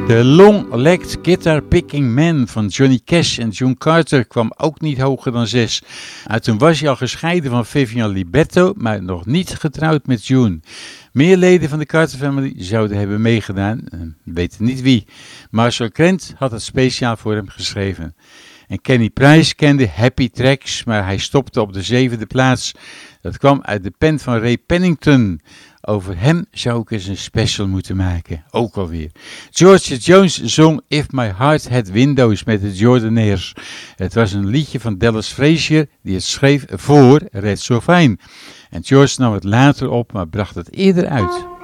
De Long-Legged Guitar Picking Man van Johnny Cash en June Carter kwam ook niet hoger dan 6. Toen was hij al gescheiden van Vivian Liberto, maar nog niet getrouwd met June. Meer leden van de Carter Family zouden hebben meegedaan, weten niet wie. Marshall Krent had het speciaal voor hem geschreven. En Kenny Price kende Happy Tracks, maar hij stopte op de 7e plaats. Dat kwam uit de pen van Ray Pennington. Over hem zou ik eens een special moeten maken, ook alweer. George Jones zong If My Heart Had Windows met de Jordanaires. Het was een liedje van Dallas Frazier die het schreef voor Red So Fine. En George nam het later op, maar bracht het eerder uit.